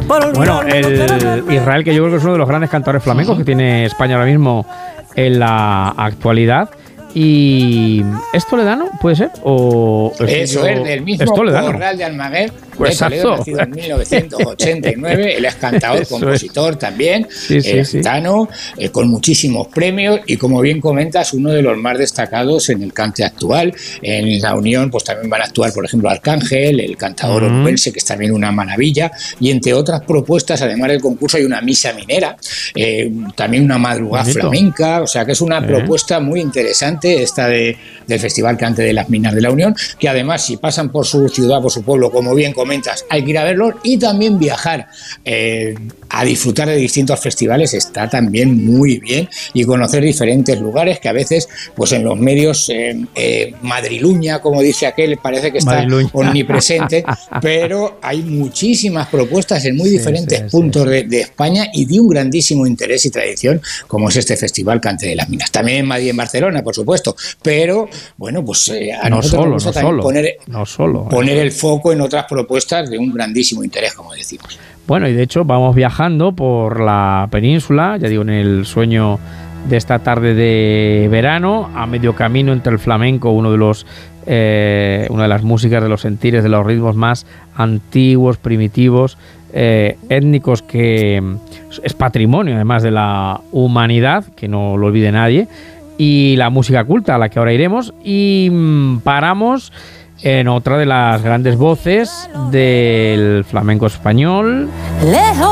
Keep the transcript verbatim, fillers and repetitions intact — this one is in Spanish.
Bueno, el Israel, que yo creo que es uno de los grandes cantadores flamencos que tiene España ahora mismo en la actualidad. ¿Y es toledano, puede ser? ¿O Eso es, del mismo Corral de Almaguer, pues de Toledo, nacido en mil novecientos ochenta y nueve. Él es cantador, eso compositor es. también, sí, sí, gitano, sí. eh, con muchísimos premios y, como bien comentas, uno de los más destacados en el cante actual. En la Unión pues también van a actuar, por ejemplo, Arcángel, el cantador mm. onubense, que es también una maravilla, y entre otras propuestas, además del concurso, hay una misa minera, eh, también una madrugada Bonito. flamenca, o sea que es una eh. propuesta muy interesante esta de, del Festival Cante de las Minas de la Unión, que además, si pasan por su ciudad, por su pueblo, como bien comentas, hay que ir a verlos y también viajar eh, a disfrutar de distintos festivales está también muy bien, y conocer diferentes lugares que a veces pues en los medios eh, eh, madriluña, como dice aquel, parece que está madriluña. omnipresente, pero hay muchísimas propuestas en muy sí, diferentes sí, puntos sí. De, de España, y de un grandísimo interés y tradición como es este Festival Cante de las Minas. También en Madrid y en Barcelona, por supuesto, pero bueno, pues eh, a no nosotros solo, nos gusta no también solo, poner, no solo, poner el foco en otras propuestas de un grandísimo interés, como decimos. Bueno, y de hecho vamos viajando por la península, ya digo, en el sueño de esta tarde de verano, a medio camino entre el flamenco, uno de los eh, una de las músicas, de los sentires, de los ritmos más antiguos, primitivos, eh, étnicos, que es patrimonio además de la humanidad, que no lo olvide nadie, y la música culta, a la que ahora iremos, y mmm, paramos en otra de las grandes voces del flamenco español. Lejos.